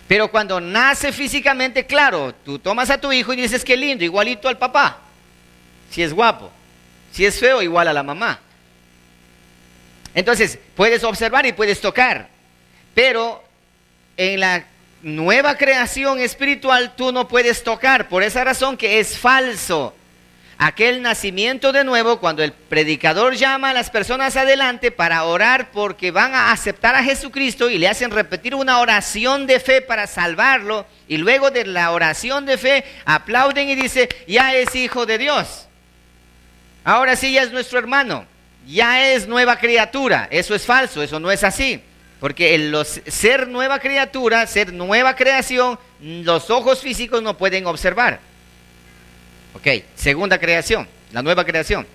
Pero cuando nace físicamente, claro, tú tomas a tu hijo y dices qué lindo, igualito al papá. Si es guapo, si es feo, igual a la mamá. Entonces, puedes observar y puedes tocar. Pero en la nueva creación espiritual tú no puedes tocar. Por esa razón que es falso. Aquel nacimiento de nuevo, cuando el predicador llama a las personas adelante para orar porque van a aceptar a Jesucristo y le hacen repetir una oración de fe para salvarlo, y luego de la oración de fe aplauden y dicen, ya es hijo de Dios. Ahora sí ya es nuestro hermano, ya es nueva criatura. Eso es falso, eso no es así. Porque ser nueva criatura, ser nueva creación, los ojos físicos no pueden observar. Ok, segunda creación, la nueva creación.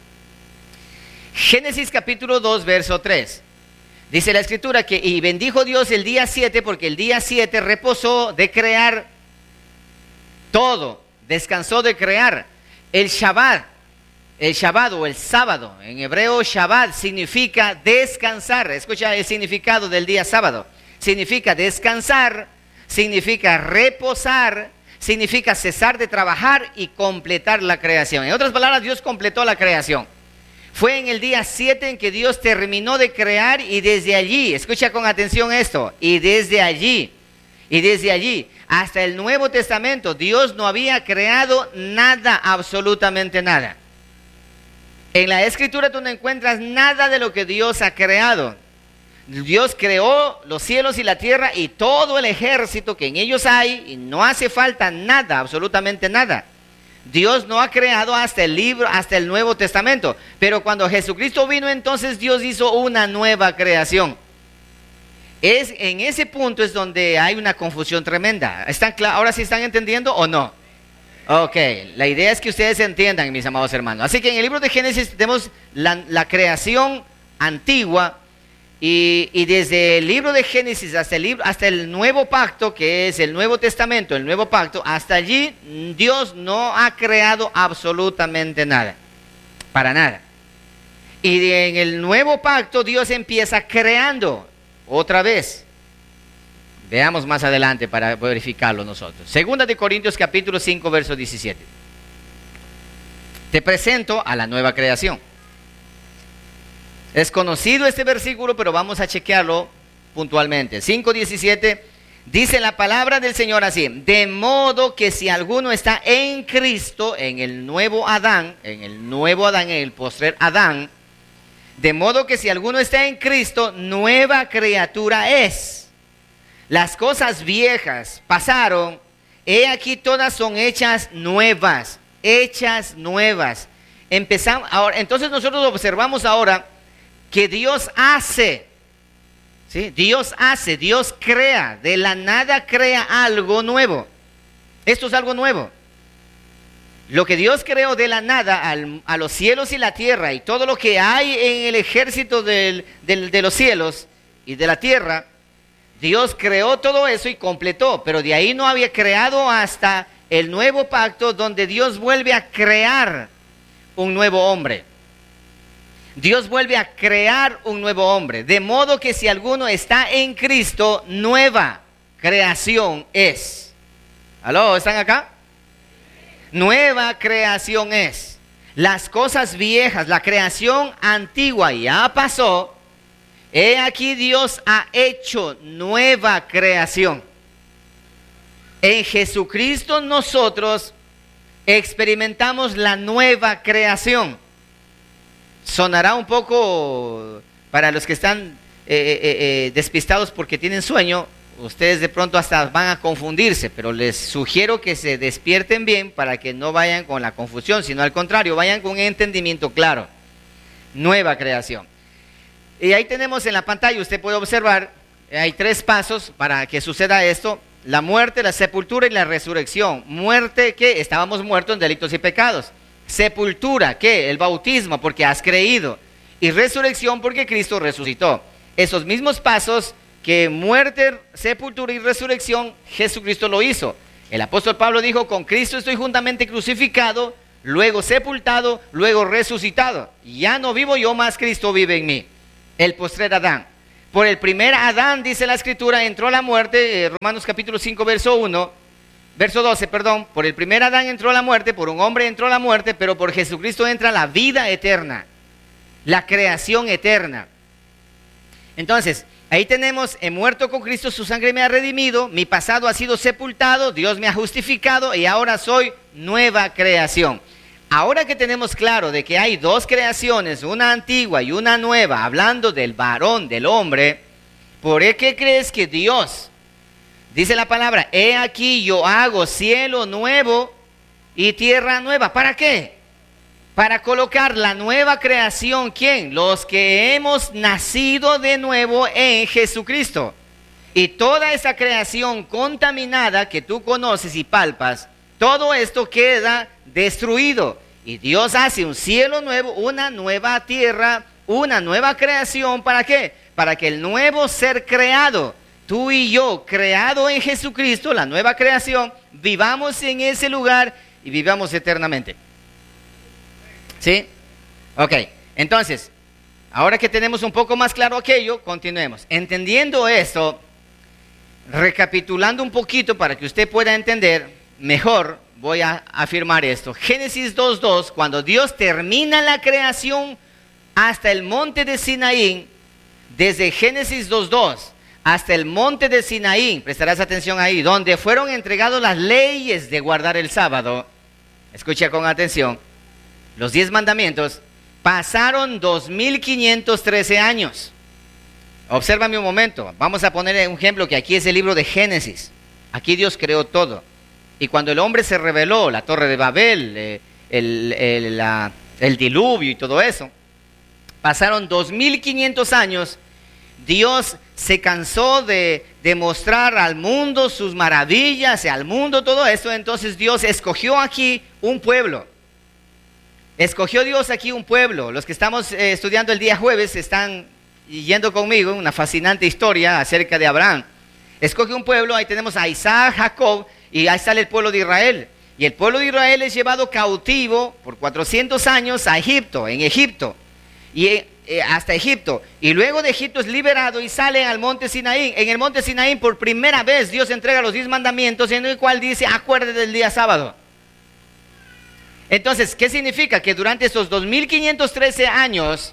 Génesis capítulo 2, verso 3. Dice la escritura que, y bendijo Dios el día 7, porque el día 7 reposó de crear todo, descansó de crear. El Shabbat o el sábado, en hebreo Shabbat significa descansar. Escucha el significado del día sábado. Significa descansar, significa reposar, significa cesar de trabajar y completar la creación. En otras palabras, Dios completó la creación. Fue en el día 7 en que Dios terminó de crear, y desde allí, escucha con atención esto, y desde allí hasta el Nuevo Testamento, Dios no había creado nada, absolutamente nada. En la Escritura tú no encuentras nada de lo que Dios ha creado. Dios creó los cielos y la tierra y todo el ejército que en ellos hay, y no hace falta nada, absolutamente nada. Dios no ha creado hasta el Nuevo Testamento. Pero cuando Jesucristo vino, entonces Dios hizo una nueva creación. En ese punto es donde hay una confusión tremenda. ¿Ahora sí están entendiendo o no? Ok, la idea es que ustedes entiendan, mis amados hermanos. Así que en el libro de Génesis tenemos la creación antigua, y desde el libro de Génesis hasta el Nuevo Pacto, que es el Nuevo Testamento, el Nuevo Pacto, hasta allí Dios no ha creado absolutamente nada, para nada. Y en el Nuevo Pacto Dios empieza creando otra vez. Veamos más adelante para verificarlo nosotros. Segunda de Corintios capítulo 5, verso 17. Te presento a la nueva creación. Es conocido este versículo, pero vamos a chequearlo puntualmente. 5:17 dice la palabra del Señor así: de modo que si alguno está en Cristo, en el nuevo Adán, en el postrer Adán, de modo que si alguno está en Cristo, nueva criatura es. Las cosas viejas pasaron, he aquí todas son hechas nuevas, Empezamos ahora, entonces nosotros observamos ahora que Dios hace, ¿sí? Dios crea, de la nada crea algo nuevo. Esto es algo nuevo. Lo que Dios creó de la nada, a los cielos y la tierra y todo lo que hay en el ejército de los cielos y de la tierra, Dios creó todo eso y completó, pero de ahí no había creado hasta el Nuevo Pacto, donde Dios vuelve a crear un nuevo hombre. Dios vuelve a crear un nuevo hombre, de modo que si alguno está en Cristo, nueva creación es. ¿Aló? ¿Están acá? Nueva creación es. Las cosas viejas, la creación antigua ya pasó. He aquí Dios ha hecho nueva creación. En Jesucristo nosotros experimentamos la nueva creación. Sonará un poco, para los que están despistados porque tienen sueño, ustedes de pronto hasta van a confundirse, pero les sugiero que se despierten bien para que no vayan con la confusión, sino al contrario, vayan con un entendimiento claro. Nueva creación. Y ahí tenemos en la pantalla, usted puede observar, hay 3 pasos para que suceda esto: la muerte, la sepultura y la resurrección. Muerte, que estábamos muertos en delitos y pecados. Sepultura, que el bautismo, porque has creído. Y resurrección, porque Cristo resucitó. Esos mismos pasos que muerte, sepultura y resurrección, Jesucristo lo hizo. El apóstol Pablo dijo: con Cristo estoy juntamente crucificado, luego sepultado, luego resucitado. Ya no vivo yo, más Cristo vive en mí. El postrer Adán. Por el primer Adán, dice la Escritura, entró la muerte, Romanos capítulo 5, verso 12, perdón. Por el primer Adán entró la muerte, por un hombre entró la muerte, pero por Jesucristo entra la vida eterna, la creación eterna. Entonces, ahí tenemos, he muerto con Cristo, su sangre me ha redimido, mi pasado ha sido sepultado, Dios me ha justificado y ahora soy nueva creación. Ahora que tenemos claro de que hay dos creaciones, una antigua y una nueva, hablando del varón, del hombre, ¿por qué crees que Dios, dice la palabra, he aquí yo hago cielo nuevo y tierra nueva? ¿Para qué? Para colocar la nueva creación, ¿quién? Los que hemos nacido de nuevo en Jesucristo. Y toda esa creación contaminada que tú conoces y palpas, todo esto queda destruido. Y Dios hace un cielo nuevo, una nueva tierra, una nueva creación. ¿Para qué? Para que el nuevo ser creado, tú y yo, creado en Jesucristo, la nueva creación, vivamos en ese lugar y vivamos eternamente. ¿Sí? Ok, entonces, ahora que tenemos un poco más claro aquello, continuemos. Entendiendo esto, recapitulando un poquito para que usted pueda entender mejor, voy a afirmar esto. Génesis 2:2, cuando Dios termina la creación hasta el monte de Sinaí, desde Génesis 2:2 hasta el monte de Sinaí, prestarás atención ahí, donde fueron entregadas las leyes de guardar el sábado. Escucha con atención. Los 10 mandamientos pasaron 2513 años. Obsérvame un momento. Vamos a poner un ejemplo que aquí es el libro de Génesis. Aquí Dios creó todo. Y cuando el hombre se rebeló, la torre de Babel, el diluvio y todo eso, pasaron 2500 años. Dios se cansó de mostrar al mundo sus maravillas, al mundo todo eso. Entonces Dios escogió aquí un pueblo. Escogió Dios aquí un pueblo. Los que estamos estudiando el día jueves están yendo conmigo, una fascinante historia acerca de Abraham. Escoge un pueblo, ahí tenemos a Isaac, Jacob, y ahí sale el pueblo de Israel. Y el pueblo de Israel es llevado cautivo por 400 años a Egipto, hasta Egipto. Y luego de Egipto es liberado y sale al monte Sinaí. En el monte Sinaí por primera vez Dios entrega los 10 mandamientos, en el cual dice, acuérdate del día sábado. Entonces, ¿qué significa? Que durante estos 2513 años,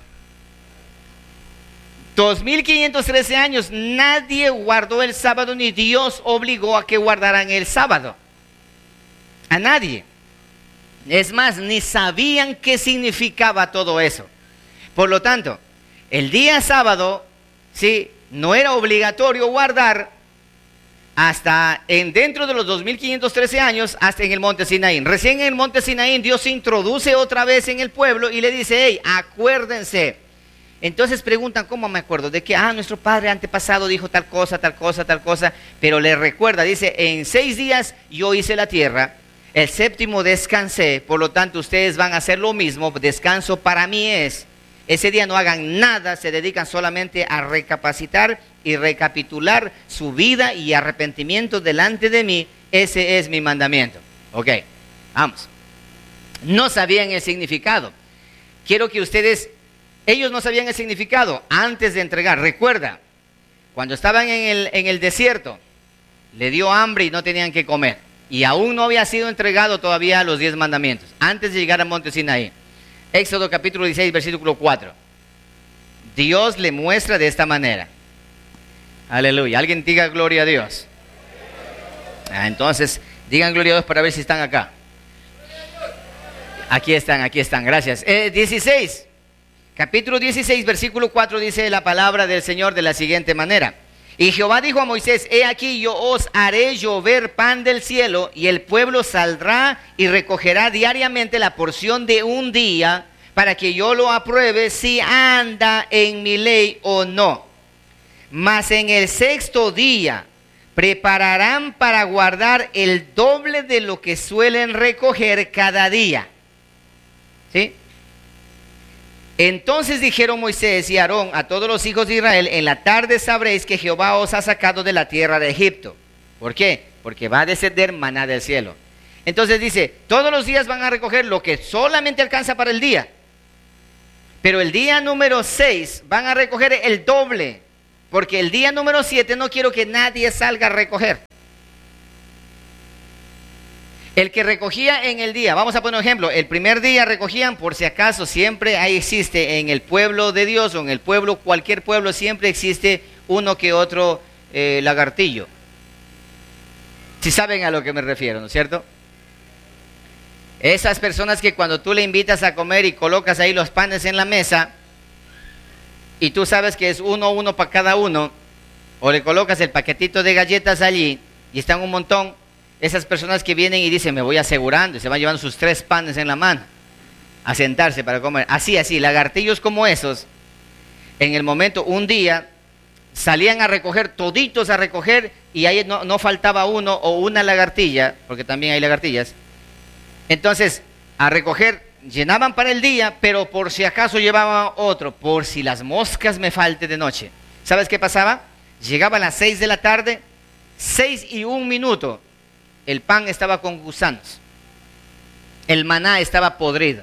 nadie guardó el sábado, ni Dios obligó a que guardaran el sábado. A nadie. Es más, ni sabían qué significaba todo eso. Por lo tanto, el día sábado, sí, no era obligatorio guardar hasta dentro de los 2513 años, hasta en el monte Sinaí. Recién en el monte Sinaí Dios se introduce otra vez en el pueblo y le dice, hey, acuérdense. Entonces preguntan, ¿cómo me acuerdo? De que, nuestro padre antepasado dijo tal cosa, pero le recuerda, dice, en 6 días yo hice la tierra, el 7º descansé, por lo tanto ustedes van a hacer lo mismo, descanso para mí es, ese día no hagan nada, se dedican solamente a recapacitar y recapitular su vida y arrepentimiento delante de mí, ese es mi mandamiento. Ok, vamos. No sabían el significado. Quiero que ustedes... Ellos no sabían el significado antes de entregar. Recuerda, cuando estaban en el desierto, le dio hambre y no tenían que comer. Y aún no había sido entregado todavía los 10 mandamientos, antes de llegar al monte Sinaí. Éxodo capítulo 16, versículo 4. Dios le muestra de esta manera. Aleluya. ¿Alguien diga gloria a Dios? Entonces, digan gloria a Dios para ver si están acá. Aquí están. Gracias. 16. Capítulo 16, versículo 4 dice la palabra del Señor de la siguiente manera. Y Jehová dijo a Moisés, he aquí yo os haré llover pan del cielo, y el pueblo saldrá y recogerá diariamente la porción de un día, para que yo lo apruebe si anda en mi ley o no. Mas en el 6º día prepararán para guardar el doble de lo que suelen recoger cada día. ¿Sí? Entonces dijeron Moisés y Aarón a todos los hijos de Israel, en la tarde sabréis que Jehová os ha sacado de la tierra de Egipto. ¿Por qué? Porque va a descender maná del cielo. Entonces dice, todos los días van a recoger lo que solamente alcanza para el día. Pero el día número 6 van a recoger el doble Porque el día número 7 no quiero que nadie salga a recoger. El que recogía en el día, vamos a poner un ejemplo, el primer día recogían, por si acaso, siempre ahí existe en el pueblo de Dios o en el pueblo, cualquier pueblo, siempre existe uno que otro lagartillo. Si saben a lo que me refiero, ¿no es cierto? Esas personas que cuando tú le invitas a comer y colocas ahí los panes en la mesa, y tú sabes que es uno para cada uno, o le colocas el paquetito de galletas allí, y están un montón. Esas personas que vienen y dicen, me voy asegurando, y se van llevando sus 3 panes en la mano, a sentarse para comer. Así, lagartillos como esos, en el momento, un día, salían a recoger, toditos a recoger, y ahí no faltaba uno o una lagartilla, porque también hay lagartillas. Entonces, a recoger, llenaban para el día, pero por si acaso llevaban otro, por si las moscas me falte de noche. ¿Sabes qué pasaba? Llegaba a las 6 de la tarde, 6:01, el pan estaba con gusanos, el maná estaba podrido,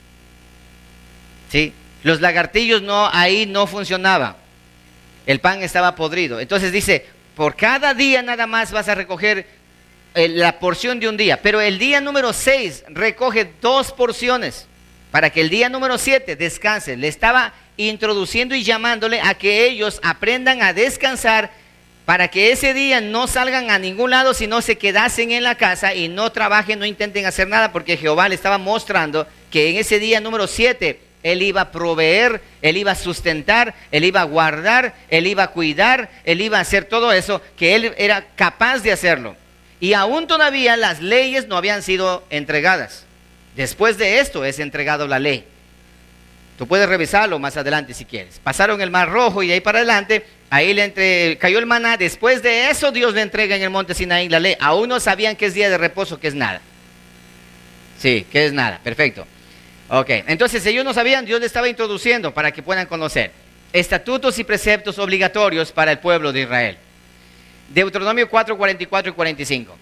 ¿sí? Los lagartillos ahí no funcionaban, el pan estaba podrido. Entonces dice, por cada día nada más vas a recoger la porción de un día, pero el día número 6 recoge 2 porciones, para que el día número 7 descanse. Le estaba introduciendo y llamándole a que ellos aprendan a descansar, para que ese día no salgan a ningún lado, sino se quedasen en la casa y no trabajen, no intenten hacer nada, porque Jehová le estaba mostrando que en ese día número 7 Él iba a proveer, Él iba a sustentar, Él iba a guardar, Él iba a cuidar, Él iba a hacer todo eso, que Él era capaz de hacerlo. Y aún todavía las leyes no habían sido entregadas. Después de esto es entregado la ley. Tú puedes revisarlo más adelante si quieres. Pasaron el Mar Rojo y de ahí para adelante, ahí cayó el maná. Después de eso Dios le entrega en el monte Sinaí la ley. Aún no sabían que es día de reposo, que es nada. Sí, que es nada, perfecto. Ok, entonces ellos no sabían, Dios le estaba introduciendo para que puedan conocer estatutos y preceptos obligatorios para el pueblo de Israel. Deuteronomio 4, 44 y 45.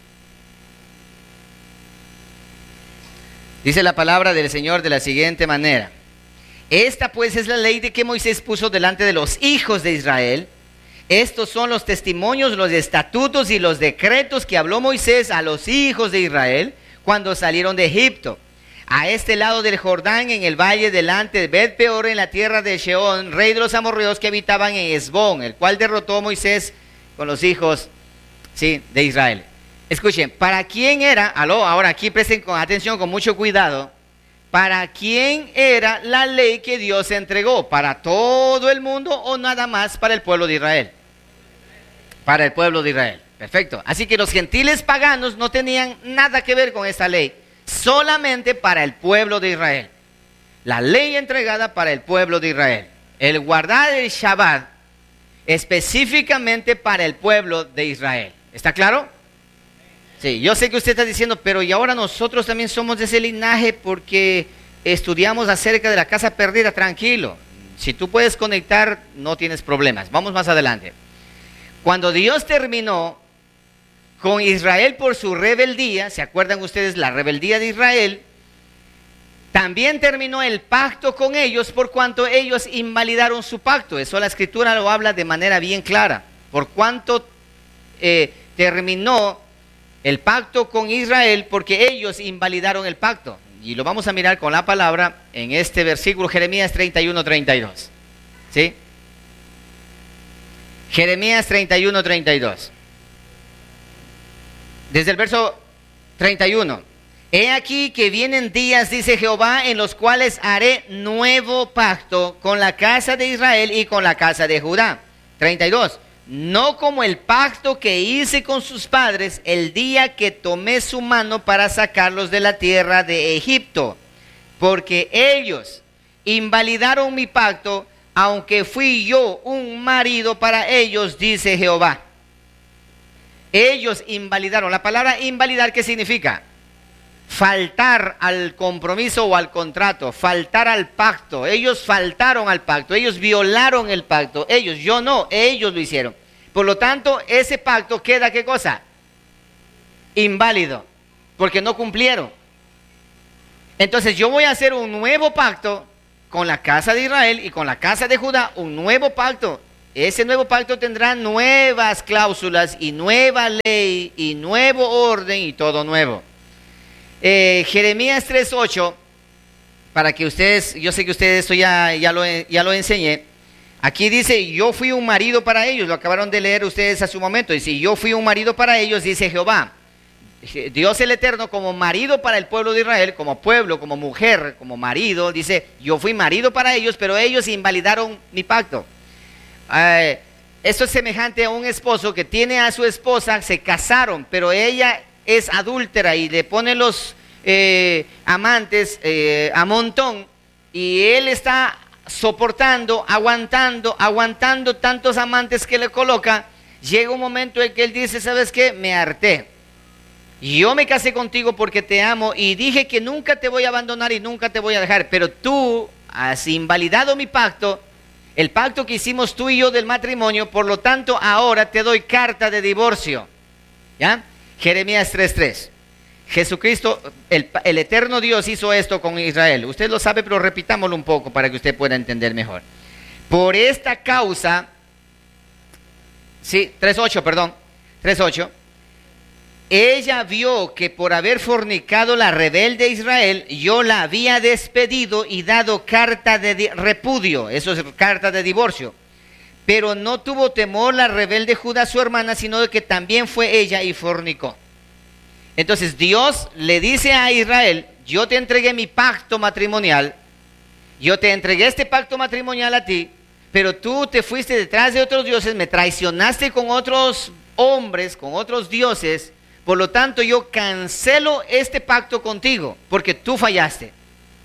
Dice la palabra del Señor de la siguiente manera: esta pues es la ley de que Moisés puso delante de los hijos de Israel. Estos son los testimonios, los estatutos y los decretos que habló Moisés a los hijos de Israel cuando salieron de Egipto, a este lado del Jordán, en el valle delante de Bet-peor, en la tierra de Sheón, rey de los amorreos que habitaban en Hesbón, el cual derrotó Moisés con los hijos, sí, de Israel. Escuchen, ¿para quién era? Ahora aquí presten con atención, con mucho cuidado. ¿Para quién era la ley que Dios entregó? ¿Para todo el mundo o nada más para el pueblo de Israel? Para el pueblo de Israel. Perfecto. Así que los gentiles paganos no tenían nada que ver con esta ley. Solamente para el pueblo de Israel. La ley entregada para el pueblo de Israel. El guardar el Shabbat específicamente para el pueblo de Israel. ¿Está claro? Sí, yo sé que usted está diciendo, pero y ahora nosotros también somos de ese linaje porque estudiamos acerca de la casa perdida. Tranquilo, si tú puedes conectar, no tienes problemas. Vamos más adelante. Cuando Dios terminó con Israel por su rebeldía, ¿se acuerdan ustedes la rebeldía de Israel? También terminó el pacto con ellos por cuanto ellos invalidaron su pacto. Eso la Escritura lo habla de manera bien clara. Por cuanto terminó el pacto con Israel, porque ellos invalidaron el pacto. Y lo vamos a mirar con la palabra en este versículo, Jeremías 31, 32. ¿Sí? Jeremías 31, 32. Desde el verso 31. He aquí que vienen días, dice Jehová, en los cuales haré nuevo pacto con la casa de Israel y con la casa de Judá. 32. No como el pacto que hice con sus padres el día que tomé su mano para sacarlos de la tierra de Egipto, porque ellos invalidaron mi pacto, aunque fui yo un marido para ellos, dice Jehová. Ellos invalidaron. La palabra invalidar, ¿qué significa? Faltar al compromiso o al contrato, faltar al pacto. Ellos faltaron al pacto, ellos violaron el pacto. Ellos, yo no, ellos lo hicieron. Por lo tanto, ese pacto queda, ¿qué cosa? Inválido, porque no cumplieron. Entonces yo voy a hacer un nuevo pacto con la casa de Israel y con la casa de Judá, un nuevo pacto. ese nuevo pacto tendrá nuevas cláusulas y nueva ley y nuevo orden y todo nuevo. Jeremías 3:8, para que ustedes, yo sé que ustedes esto ya lo enseñé. Aquí dice, yo fui un marido para ellos, lo acabaron de leer ustedes hace un momento. Dice, yo fui un marido para ellos, dice Jehová. Dios el Eterno como marido para el pueblo de Israel, como pueblo, como mujer, como marido. Dice, yo fui marido para ellos, pero ellos invalidaron mi pacto. Esto es semejante a un esposo que tiene a su esposa, se casaron, pero ella es adúltera y le pone los amantes a montón, y él está soportando, aguantando tantos amantes que le coloca. Llega un momento en que él dice, ¿sabes qué? Me harté. Yo me casé contigo porque te amo y dije que nunca te voy a abandonar y nunca te voy a dejar, pero tú has invalidado mi pacto, el pacto que hicimos tú y yo del matrimonio, por lo tanto ahora te doy carta de divorcio. ¿Ya? Jeremías 3:3. Jesucristo, el eterno Dios hizo esto con Israel. Usted lo sabe, pero repitámoslo un poco para que usted pueda entender mejor. Por esta causa, sí, 3:8, ella vio que por haber fornicado la rebelde Israel, yo la había despedido y dado carta de repudio, eso es carta de divorcio. Pero no tuvo temor la rebelde Judá, su hermana, sino de que también fue ella y fornicó. Entonces Dios le dice a Israel, yo te entregué mi pacto matrimonial, yo te entregué este pacto matrimonial a ti, pero tú te fuiste detrás de otros dioses, me traicionaste con otros hombres, con otros dioses. Por lo tanto, yo cancelo este pacto contigo porque tú fallaste.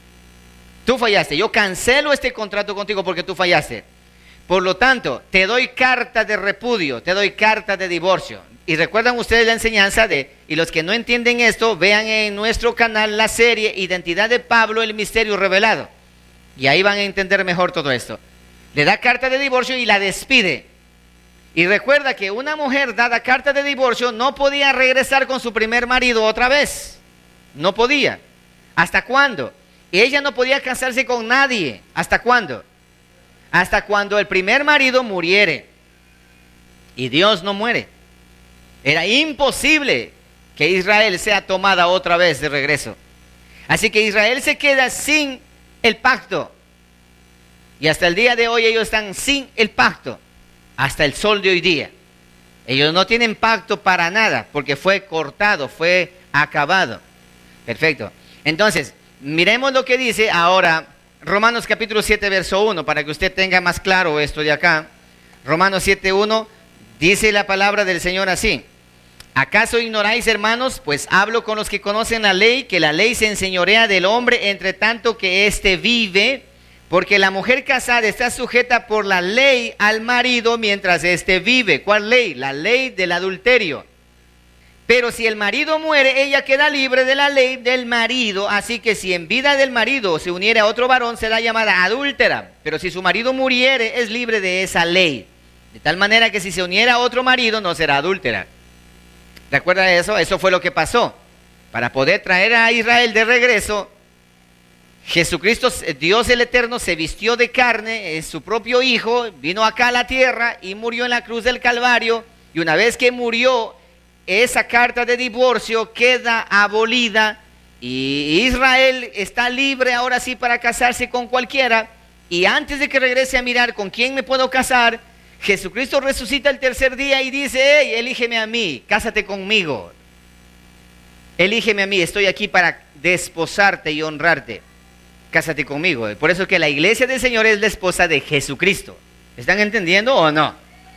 Tú fallaste. Yo cancelo este contrato contigo porque tú fallaste. Por lo tanto, te doy carta de repudio, te doy carta de divorcio. Y recuerdan ustedes la enseñanza y los que no entienden esto, vean en nuestro canal la serie Identidad de Pablo, el misterio revelado. Y ahí van a entender mejor todo esto. Le da carta de divorcio y la despide. Y recuerda que una mujer dada carta de divorcio no podía regresar con su primer marido otra vez. No podía. ¿Hasta cuándo? Ella no podía casarse con nadie. ¿Hasta cuándo? Hasta cuando el primer marido muriere. Y Dios no muere. Era imposible que Israel sea tomada otra vez de regreso. Así que Israel se queda sin el pacto. Y hasta el día de hoy ellos están sin el pacto. Hasta el sol de hoy día. Ellos no tienen pacto para nada, porque fue cortado, fue acabado. Perfecto. Entonces, miremos lo que dice ahora Romanos capítulo 7, verso 1, para que usted tenga más claro esto de acá. Romanos 7:1, dice la palabra del Señor así. ¿Acaso ignoráis, hermanos? Pues hablo con los que conocen la ley, que la ley se enseñorea del hombre entre tanto que éste vive. Porque la mujer casada está sujeta por la ley al marido mientras éste vive. ¿Cuál ley? La ley del adulterio. Pero si el marido muere, ella queda libre de la ley del marido. Así que si en vida del marido se uniere a otro varón, será llamada adúltera. Pero si su marido muriere, es libre de esa ley. De tal manera que si se uniera a otro marido, no será adúltera. ¿Recuerda eso? Eso fue lo que pasó. Para poder traer a Israel de regreso, Jesucristo, Dios el Eterno, se vistió de carne, es su propio Hijo, vino acá a la tierra y murió en la cruz del Calvario. Y una vez que murió, esa carta de divorcio queda abolida y Israel está libre ahora sí para casarse con cualquiera. Y antes de que regrese a mirar con quién me puedo casar, Jesucristo resucita el tercer día y dice, hey, elígeme a mí, cásate conmigo. Elígeme a mí, estoy aquí para desposarte y honrarte. Cásate conmigo. Por eso es que la iglesia del Señor es la esposa de Jesucristo. ¿Están entendiendo o no?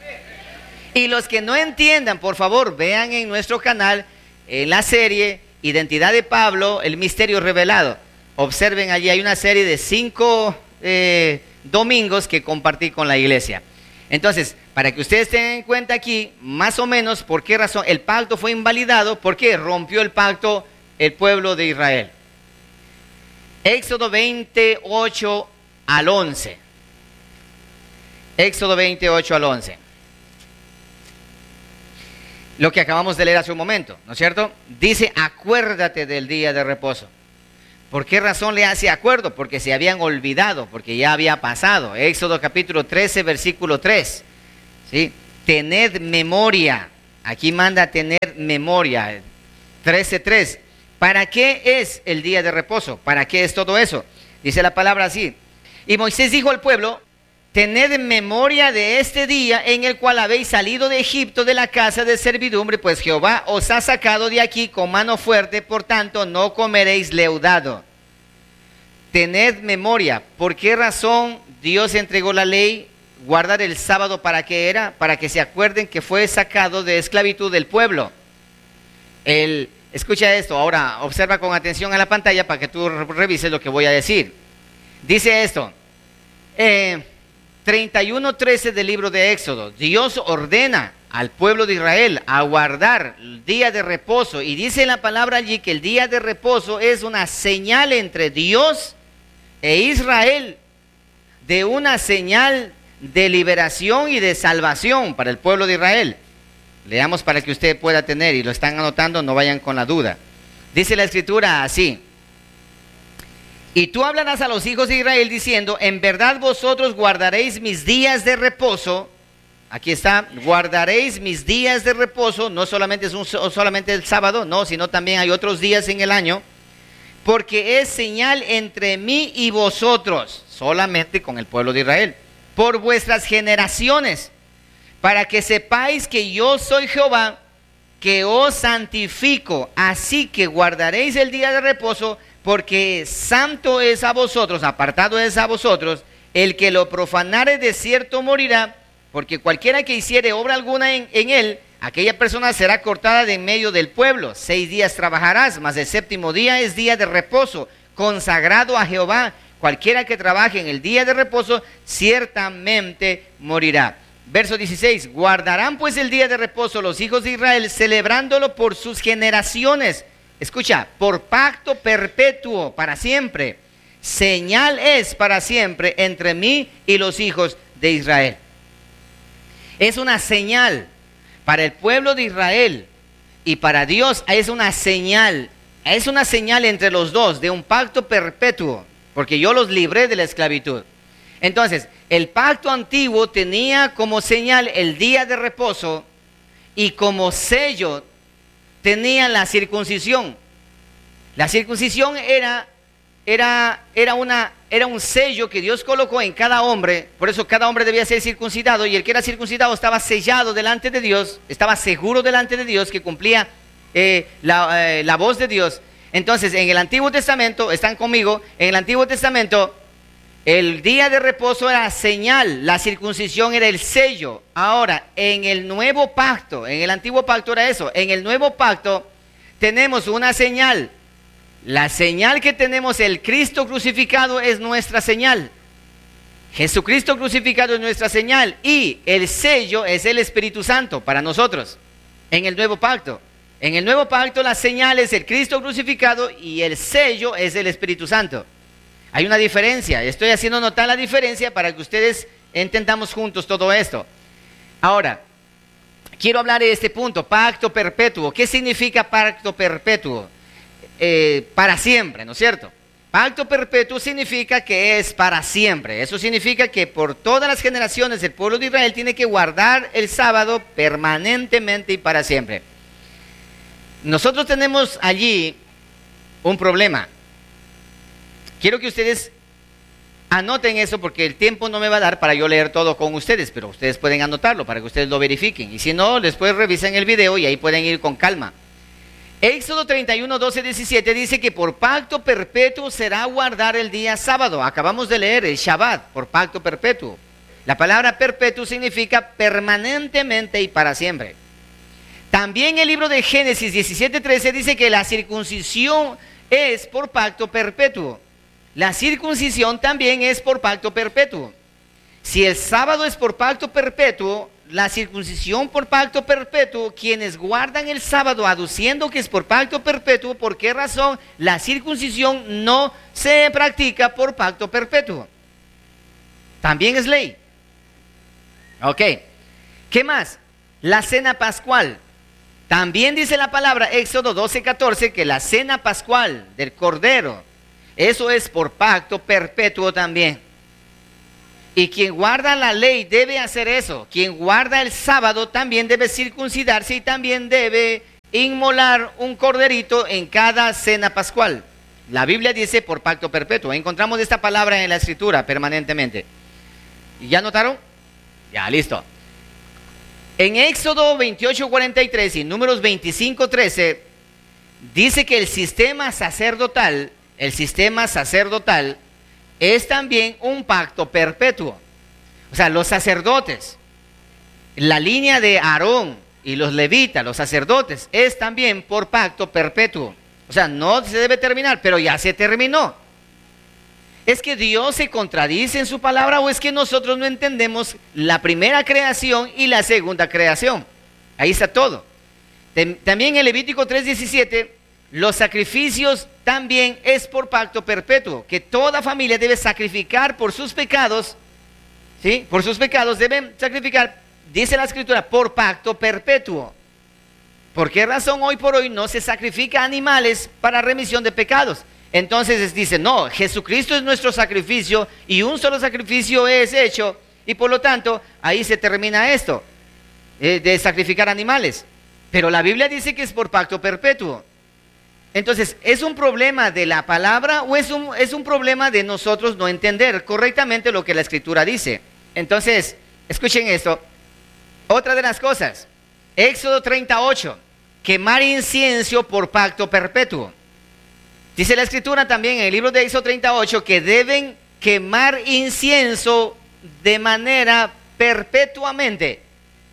Y los que no entiendan, por favor, vean en nuestro canal, en la serie Identidad de Pablo, el misterio revelado. Observen allí, hay una serie de 5 domingos que compartí con la iglesia. Entonces, para que ustedes tengan en cuenta aquí, más o menos, por qué razón el pacto fue invalidado, porque rompió el pacto el pueblo de Israel. Éxodo 28 al 11. Éxodo 28 al 11. Lo que acabamos de leer hace un momento, ¿no es cierto? Dice, acuérdate del día de reposo. ¿Por qué razón le hace acuerdo? Porque se habían olvidado, porque ya había pasado. Éxodo capítulo 13, versículo 3. ¿sí? Tened memoria. Aquí manda tener memoria. 13:3. ¿Para qué es el día de reposo? ¿Para qué es todo eso? Dice la palabra así. Y Moisés dijo al pueblo: tened memoria de este día en el cual habéis salido de Egipto, de la casa de servidumbre, pues Jehová os ha sacado de aquí con mano fuerte, por tanto no comeréis leudado. Tened memoria. ¿Por qué razón Dios entregó la ley? Guardar el sábado, ¿para qué era? Para que se acuerden que fue sacado de esclavitud del pueblo. Escucha esto, ahora observa con atención a la pantalla para que tú revises lo que voy a decir. Dice esto, 31:13 del libro de Éxodo. Dios ordena al pueblo de Israel a guardar el día de reposo, y dice la palabra allí que el día de reposo es una señal entre Dios e Israel, de una señal de liberación y de salvación para el pueblo de Israel. Leamos para que usted pueda tener, y lo están anotando, no vayan con la duda. Dice la escritura así: y tú hablarás a los hijos de Israel diciendo: en verdad vosotros guardaréis mis días de reposo. Aquí está, guardaréis mis días de reposo. No solamente es solamente el sábado, no, sino también hay otros días en el año, porque es señal entre mí y vosotros, solamente con el pueblo de Israel, por vuestras generaciones, para que sepáis que yo soy Jehová, que os santifico. Así que guardaréis el día de reposo, porque santo es a vosotros, apartado es a vosotros. El que lo profanare de cierto morirá, porque cualquiera que hiciere obra alguna en él, aquella persona será cortada de en medio del pueblo. 6 días trabajarás, mas el séptimo día es día de reposo, consagrado a Jehová. Cualquiera que trabaje en el día de reposo, ciertamente morirá. Verso 16, guardarán pues el día de reposo los hijos de Israel, celebrándolo por sus generaciones. Escucha, por pacto perpetuo, para siempre. Señal es para siempre entre mí y los hijos de Israel. Es una señal para el pueblo de Israel y para Dios. Es una señal entre los dos, de un pacto perpetuo, porque yo los libré de la esclavitud. Entonces, el pacto antiguo tenía como señal el día de reposo, y como sello tenía la circuncisión. La circuncisión era un sello que Dios colocó en cada hombre. Por eso cada hombre debía ser circuncidado, y el que era circuncidado estaba sellado delante de Dios, estaba seguro delante de Dios que cumplía la voz de Dios. Entonces, en el Antiguo Testamento, están conmigo, en el Antiguo Testamento, el día de reposo era señal, la circuncisión era el sello. Ahora, en el nuevo pacto, en el antiguo pacto era eso, en el nuevo pacto tenemos una señal. La señal que tenemos, el Cristo crucificado, es nuestra señal. Jesucristo crucificado es nuestra señal, y el sello es el Espíritu Santo para nosotros. En el nuevo pacto, la señal es el Cristo crucificado y el sello es el Espíritu Santo. Hay una diferencia, estoy haciendo notar la diferencia para que ustedes entendamos juntos todo esto. Ahora, quiero hablar de este punto, pacto perpetuo. ¿Qué significa pacto perpetuo? Para siempre, ¿no es cierto? Pacto perpetuo significa que es para siempre. Eso significa que por todas las generaciones el pueblo de Israel tiene que guardar el sábado permanentemente y para siempre. Nosotros tenemos allí un problema. Quiero que ustedes anoten eso, porque el tiempo no me va a dar para yo leer todo con ustedes, pero ustedes pueden anotarlo para que ustedes lo verifiquen. Y si no, después revisen el video y ahí pueden ir con calma. Éxodo 31, 12, 17 dice que por pacto perpetuo será guardar el día sábado. Acabamos de leer el Shabbat, por pacto perpetuo. La palabra perpetuo significa permanentemente y para siempre. También el libro de Génesis 17, 13 dice que la circuncisión es por pacto perpetuo. La circuncisión también es por pacto perpetuo. Si el sábado es por pacto perpetuo, la circuncisión por pacto perpetuo, quienes guardan el sábado aduciendo que es por pacto perpetuo, ¿por qué razón la circuncisión no se practica por pacto perpetuo? También es ley. Ok. ¿Qué más? La cena pascual. También dice la palabra, Éxodo 12, 14, que la cena pascual del Cordero, eso es por pacto perpetuo también. Y quien guarda la ley debe hacer eso. Quien guarda el sábado también debe circuncidarse y también debe inmolar un corderito en cada cena pascual. La Biblia dice por pacto perpetuo. Encontramos esta palabra en la Escritura permanentemente. ¿Ya notaron? Ya, listo. En Éxodo 28:43 y Números 25:13 dice que el sistema sacerdotal es también un pacto perpetuo. O sea, los sacerdotes, la línea de Aarón y los levitas, los sacerdotes, es también por pacto perpetuo. O sea, no se debe terminar, pero ya se terminó. ¿Es que Dios se contradice en su palabra o es que nosotros no entendemos la primera creación y la segunda creación? Ahí está todo. También en Levítico 3:17, los sacrificios también es por pacto perpetuo, que toda familia debe sacrificar por sus pecados, ¿sí? Por sus pecados deben sacrificar, dice la Escritura, por pacto perpetuo. ¿Por qué razón hoy por hoy no se sacrifica animales para remisión de pecados? Entonces dice, no, Jesucristo es nuestro sacrificio y un solo sacrificio es hecho y por lo tanto ahí se termina esto, de sacrificar animales. Pero la Biblia dice que es por pacto perpetuo. Entonces, ¿es un problema de la palabra o es un problema de nosotros no entender correctamente lo que la Escritura dice? Entonces, escuchen esto. Otra de las cosas, Éxodo 38, quemar incienso por pacto perpetuo. Dice la Escritura también en el libro de Éxodo 38 que deben quemar incienso de manera perpetuamente,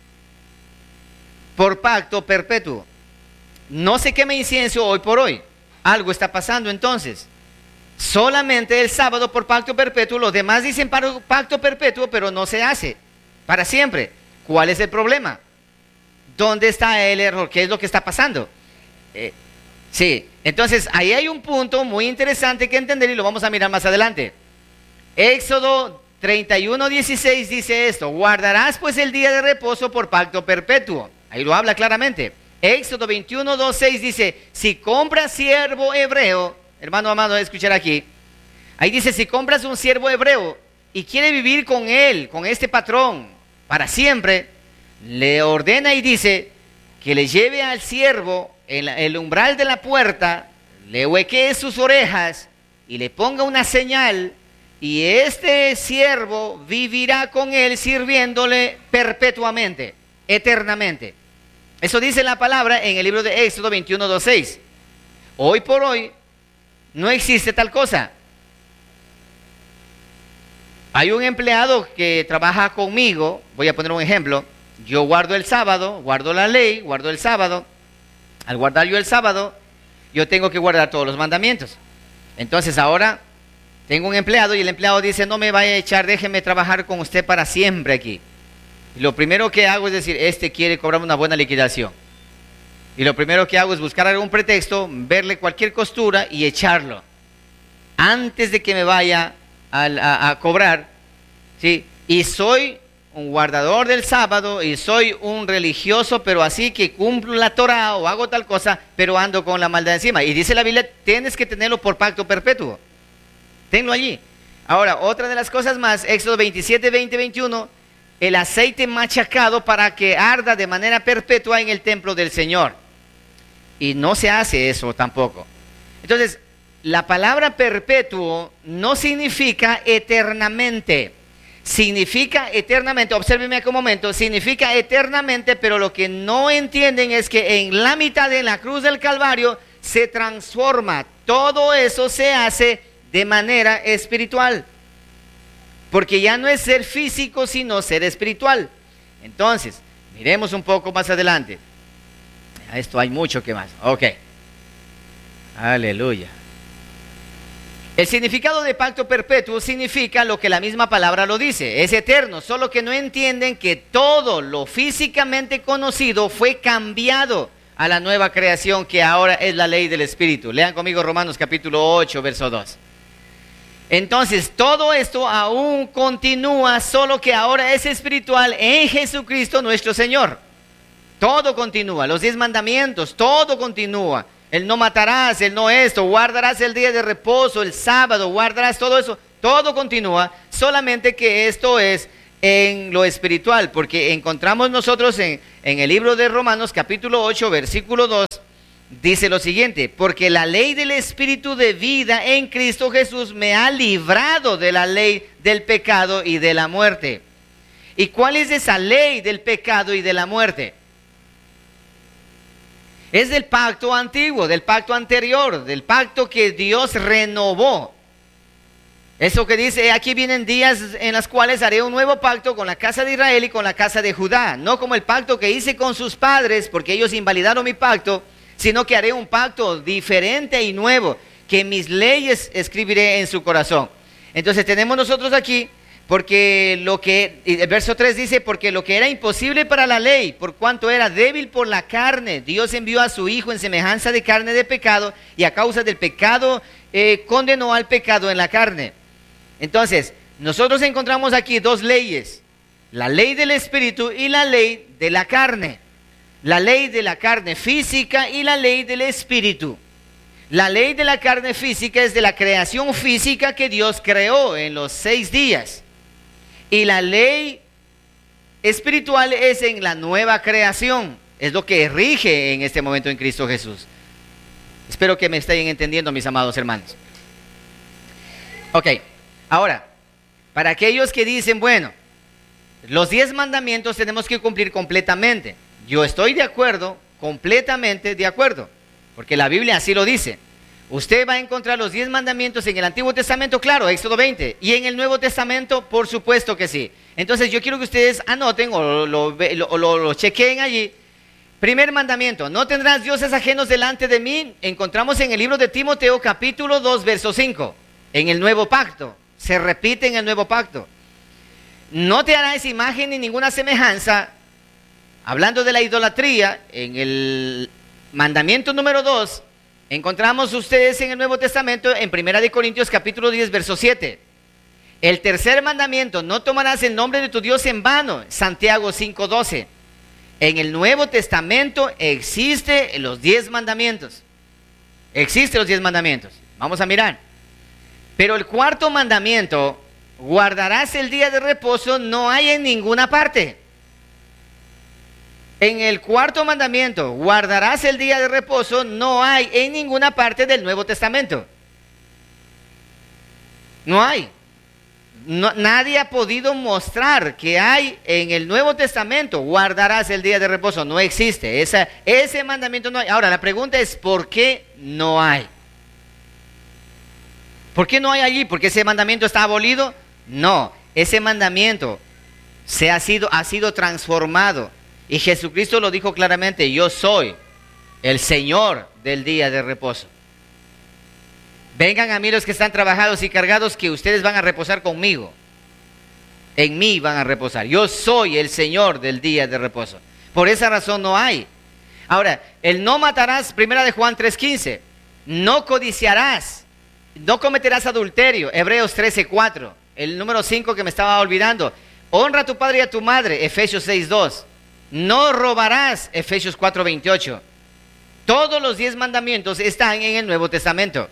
por pacto perpetuo. No se quema incienso hoy por hoy. Algo está pasando entonces. Solamente el sábado por pacto perpetuo. Los demás dicen pacto perpetuo, pero no se hace para siempre. ¿Cuál es el problema? ¿Dónde está el error? ¿Qué es lo que está pasando? Sí, entonces ahí hay un punto muy interesante que entender y lo vamos a mirar más adelante. Éxodo 31:16 dice esto: guardarás pues el día de reposo por pacto perpetuo. Ahí lo habla claramente. Éxodo 21:2-6 dice, si compras siervo hebreo, hermano amado, escuchar aquí, ahí dice, si compras un siervo hebreo y quiere vivir con él, con este patrón, para siempre, le ordena y dice que le lleve al siervo en el umbral de la puerta, le huequee sus orejas y le ponga una señal, y este siervo vivirá con él sirviéndole perpetuamente, eternamente. Eso dice la palabra en el libro de Éxodo 21:2-6. Hoy por hoy no existe tal cosa. Hay un empleado que trabaja conmigo, voy a poner un ejemplo. Yo guardo el sábado, guardo la ley, guardo el sábado. Al guardar yo el sábado, yo tengo que guardar todos los mandamientos. Entonces ahora tengo un empleado y el empleado dice, no me vaya a echar, déjeme trabajar con usted para siempre aquí. Y lo primero que hago es decir, este quiere cobrarme una buena liquidación. Y lo primero que hago es buscar algún pretexto, verle cualquier costura y echarlo. Antes de que me vaya a cobrar, ¿sí? Y soy un guardador del sábado y soy un religioso, pero así que cumplo la Torah o hago tal cosa, pero ando con la maldad encima. Y dice la Biblia, tienes que tenerlo por pacto perpetuo. Tenlo allí. Ahora, otra de las cosas más, Éxodo 27:20-21, el aceite machacado para que arda de manera perpetua en el templo del Señor. Y no se hace eso tampoco. Entonces, la palabra perpetuo no significa eternamente. Significa eternamente, obsérvenme aquí un momento, significa eternamente, pero lo que no entienden es que en la mitad de la cruz del Calvario se transforma. Todo eso se hace de manera espiritual. Porque ya no es ser físico, sino ser espiritual. Entonces, miremos un poco más adelante. A esto hay mucho que más. Ok. Aleluya. El significado de pacto perpetuo significa lo que la misma palabra lo dice. Es eterno, solo que no entienden que todo lo físicamente conocido fue cambiado a la nueva creación que ahora es la ley del Espíritu. Lean conmigo Romanos capítulo 8, verso 2. Entonces, todo esto aún continúa, solo que ahora es espiritual en Jesucristo nuestro Señor. Todo continúa, los 10 mandamientos, todo continúa. El no matarás, el no esto, guardarás el día de reposo, el sábado, guardarás todo eso. todo continúa, solamente que esto es en lo espiritual, porque encontramos nosotros en el libro de Romanos capítulo 8, versículo 2, dice lo siguiente: porque la ley del Espíritu de vida en Cristo Jesús me ha librado de la ley del pecado y de la muerte. ¿Y cuál es esa ley del pecado y de la muerte? Es del pacto antiguo, del pacto anterior, del pacto que Dios renovó. Eso que dice: aquí vienen días en los cuales haré un nuevo pacto con la casa de Israel y con la casa de Judá. No como el pacto que hice con sus padres, porque ellos invalidaron mi pacto, sino que haré un pacto diferente y nuevo, que mis leyes escribiré en su corazón. Entonces tenemos nosotros aquí, porque el verso 3 dice: porque lo que era imposible para la ley, por cuanto era débil por la carne, Dios envió a su Hijo en semejanza de carne de pecado, y a causa del pecado condenó al pecado en la carne. Entonces, nosotros encontramos aquí dos leyes: la ley del Espíritu y la ley de la carne. La ley de la carne física y la ley del Espíritu. La ley de la carne física es de la creación física que Dios creó en los 6 días. Y la ley espiritual es en la nueva creación. Es lo que rige en este momento en Cristo Jesús. Espero que me estén entendiendo, mis amados hermanos. Ok, ahora, para aquellos que dicen: bueno, los 10 mandamientos tenemos que cumplir completamente. Yo estoy de acuerdo, completamente de acuerdo, porque la Biblia así lo dice. Usted va a encontrar los 10 mandamientos en el Antiguo Testamento, claro, Éxodo 20, y en el Nuevo Testamento, por supuesto que sí. Entonces yo quiero que ustedes anoten o lo chequeen allí. Primer mandamiento: no tendrás dioses ajenos delante de mí. Encontramos en el libro de Timoteo capítulo 2, verso 5, en el Nuevo Pacto, se repite en el Nuevo Pacto. No te harás imagen ni ninguna semejanza. Hablando de la idolatría, en el mandamiento número 2, encontramos ustedes en el Nuevo Testamento, en 1 Corintios capítulo 10, verso 7. El tercer mandamiento: no tomarás el nombre de tu Dios en vano, Santiago 5, 12. En el Nuevo Testamento existen los 10 mandamientos. Existen los 10 mandamientos. Vamos a mirar. Pero el cuarto mandamiento: guardarás el día de reposo, no hay en ninguna parte. En el cuarto mandamiento: guardarás el día de reposo, no hay en ninguna parte del Nuevo Testamento. No hay. Nadie ha podido mostrar que hay en el Nuevo Testamento: guardarás el día de reposo. No existe. Ese mandamiento no hay. Ahora, la pregunta es: ¿por qué no hay? ¿Por qué no hay allí? ¿Porque ese mandamiento está abolido? No. Ese mandamiento ha sido transformado. Y Jesucristo lo dijo claramente: yo soy el Señor del día de reposo. Vengan a mí los que están trabajados y cargados, que ustedes van a reposar conmigo. En mí van a reposar. Yo soy el Señor del día de reposo. Por esa razón no hay. Ahora, el no matarás, 1 Juan 3:15. No codiciarás. No cometerás adulterio, Hebreos 13:4. El número 5 que me estaba olvidando: honra a tu padre y a tu madre, Efesios 6:2. No robarás, Efesios 4:28. Todos los 10 mandamientos están en el Nuevo Testamento.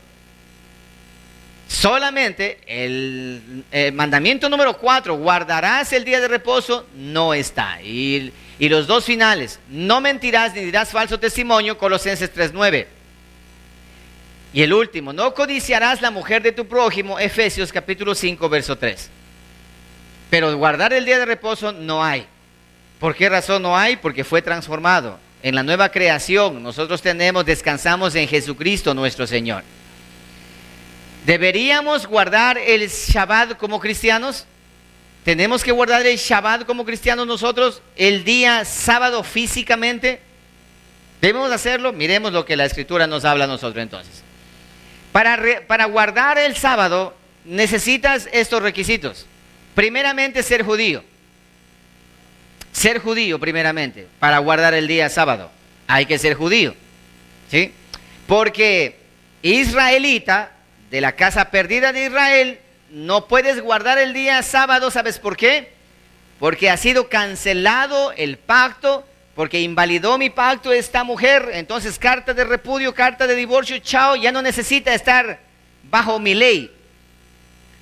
Solamente el mandamiento número 4, guardarás el día de reposo, no está. Y los 2 finales: no mentirás ni dirás falso testimonio, Colosenses 3:9. Y el último: no codiciarás la mujer de tu prójimo, Efesios capítulo 5, verso 3. Pero guardar el día de reposo no hay. ¿Por qué razón no hay? Porque fue transformado. En la nueva creación nosotros descansamos en Jesucristo nuestro Señor. ¿Deberíamos guardar el Shabbat como cristianos? ¿Tenemos que guardar el Shabbat como cristianos nosotros? ¿El día sábado físicamente? ¿Debemos hacerlo? Miremos lo que la Escritura nos habla a nosotros entonces. Para guardar el sábado necesitas estos requisitos. Primeramente, ser judío. Ser judío primeramente, para guardar el día sábado. Hay que ser judío, ¿sí? Porque israelita, de la casa perdida de Israel, no puedes guardar el día sábado. ¿Sabes por qué? Porque ha sido cancelado el pacto, porque invalidó mi pacto esta mujer. Entonces, carta de repudio, carta de divorcio, chao, ya no necesita estar bajo mi ley.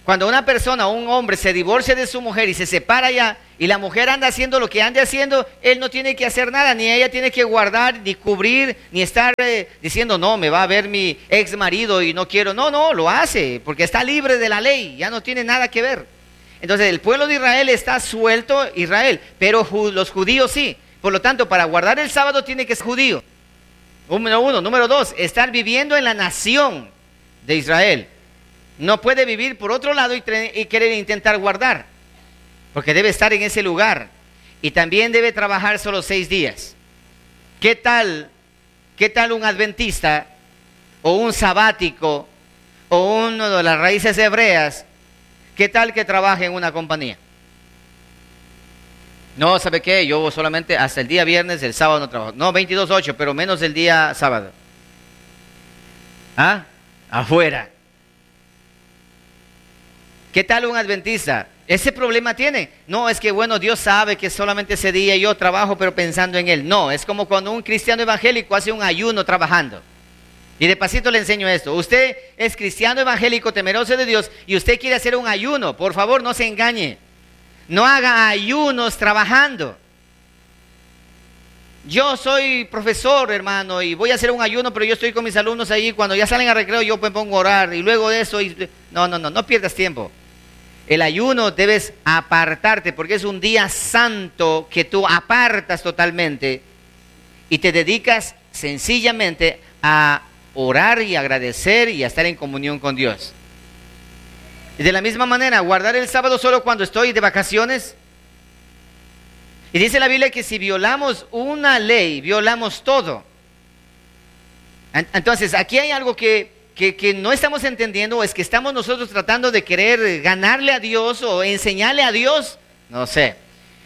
Cuando una persona, un hombre, se divorcia de su mujer y se separa ya, y la mujer anda haciendo lo que ande haciendo, él no tiene que hacer nada, ni ella tiene que guardar, ni cubrir, ni estar diciendo, no, me va a ver mi ex marido y no quiero. No, no, lo hace, porque está libre de la ley, ya no tiene nada que ver. Entonces, el pueblo de Israel está suelto, Israel, pero los judíos sí. Por lo tanto, para guardar el sábado tiene que ser judío. Número uno. Número dos, estar viviendo en la nación de Israel. No puede vivir por otro lado y querer intentar guardar, porque debe estar en ese lugar. Y también debe trabajar solo 6 días. ¿Qué tal un adventista o un sabático o uno de las raíces hebreas? ¿Qué tal que trabaje en una compañía? No, ¿sabe qué? Yo solamente hasta el día viernes, el sábado no trabajo. No, 22:8, pero menos el día sábado. ¿Ah? Afuera. ¿Qué tal un adventista? Ese problema tiene. No, es que bueno, Dios sabe que solamente ese día yo trabajo, pero pensando en Él. No, es como cuando un cristiano evangélico hace un ayuno trabajando. Y de pasito le enseño esto. Usted es cristiano evangélico, temeroso de Dios, y usted quiere hacer un ayuno. Por favor, no se engañe. No haga ayunos trabajando. Yo soy profesor, hermano, y voy a hacer un ayuno, pero yo estoy con mis alumnos ahí. Cuando ya salen a recreo, yo me pongo a orar, y luego de eso... No pierdas tiempo. El ayuno debes apartarte, porque es un día santo que tú apartas totalmente y te dedicas sencillamente a orar y agradecer y a estar en comunión con Dios. Y de la misma manera, guardar el sábado solo cuando estoy de vacaciones. Y dice la Biblia que si violamos una ley, violamos todo. Entonces, aquí hay algo que no estamos entendiendo, es que estamos nosotros tratando de querer ganarle a Dios o enseñarle a Dios, no sé.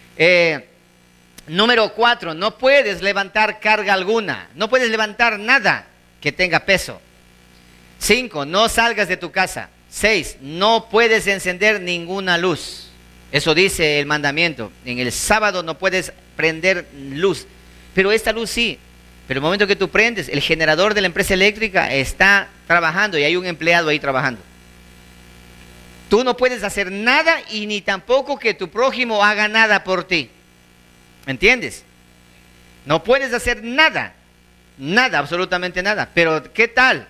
Número 4, no puedes levantar carga alguna, no puedes levantar nada que tenga peso. 5, no salgas de tu casa. 6, no puedes encender ninguna luz. Eso dice el mandamiento. En el sábado no puedes prender luz, pero esta luz sí. Pero el momento que tú prendes, el generador de la empresa eléctrica está trabajando y hay un empleado ahí trabajando. Tú no puedes hacer nada y ni tampoco que tu prójimo haga nada por ti. ¿Me entiendes? No puedes hacer nada, nada, absolutamente nada. Pero ¿qué tal?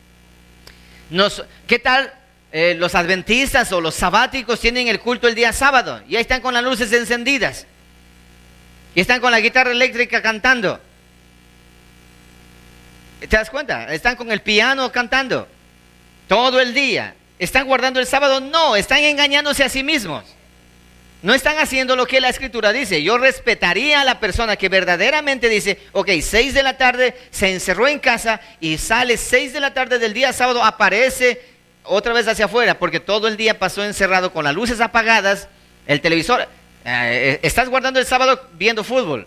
Los adventistas o los sabáticos tienen el culto el día sábado y ahí están con las luces encendidas y están con la guitarra eléctrica cantando. ¿Te das cuenta? Están con el piano cantando todo el día. ¿Están guardando el sábado? No, están engañándose a sí mismos. No están haciendo lo que la Escritura dice. Yo respetaría a la persona que verdaderamente dice, ok, 6 de la tarde se encerró en casa y sale 6 de la tarde del día sábado, aparece otra vez hacia afuera, porque todo el día pasó encerrado con las luces apagadas, el televisor. Estás guardando el sábado viendo fútbol.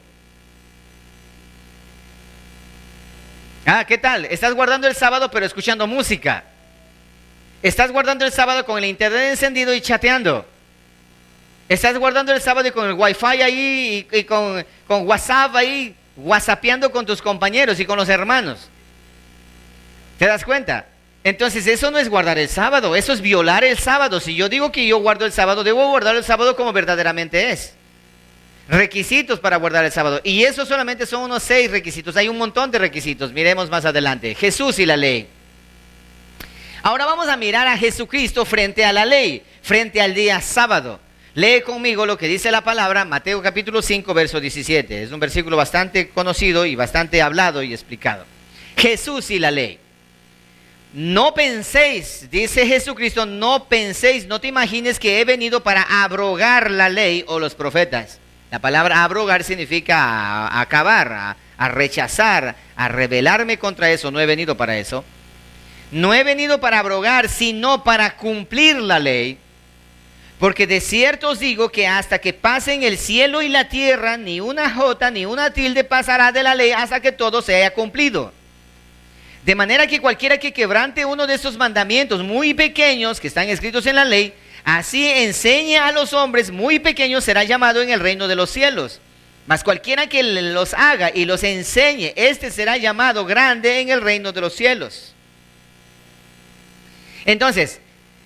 ¿Qué tal? Estás guardando el sábado pero escuchando música. Estás guardando el sábado con el internet encendido y chateando. Estás guardando el sábado y con el wifi ahí y con WhatsApp ahí, whatsappeando con tus compañeros y con los hermanos. ¿Te das cuenta? Entonces eso no es guardar el sábado, eso es violar el sábado. Si yo digo que yo guardo el sábado, debo guardar el sábado como verdaderamente es. Requisitos para guardar el sábado. Y eso solamente son unos 6 requisitos. Hay un montón de requisitos. Miremos más adelante. Jesús y la ley. Ahora vamos a mirar a Jesucristo frente a la ley, frente al día sábado. Lee conmigo lo que dice la palabra, Mateo capítulo 5, verso 17. Es un versículo bastante conocido y bastante hablado y explicado. Jesús y la ley. No penséis, dice Jesucristo, no penséis, no te imagines que he venido para abrogar la ley o los profetas. La palabra abrogar significa a acabar, a rechazar, a rebelarme contra eso. No he venido para eso. No he venido para abrogar, sino para cumplir la ley. Porque de cierto os digo que hasta que pasen el cielo y la tierra, ni una jota ni una tilde pasará de la ley hasta que todo se haya cumplido. De manera que cualquiera que quebrante uno de estos mandamientos muy pequeños que están escritos en la ley, así enseñe a los hombres muy pequeños, será llamado en el reino de los cielos. Mas cualquiera que los haga y los enseñe, este será llamado grande en el reino de los cielos. Entonces,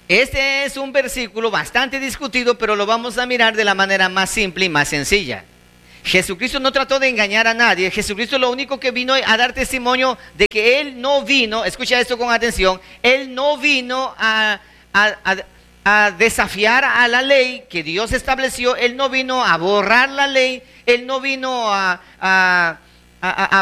Este es un versículo bastante discutido, pero lo vamos a mirar de la manera más simple y más sencilla. Jesucristo no trató de engañar a nadie. Jesucristo lo único que vino a dar testimonio de que Él no vino, escucha esto con atención, Él no vino a desafiar a la ley que Dios estableció. Él no vino a borrar la ley. Él no vino a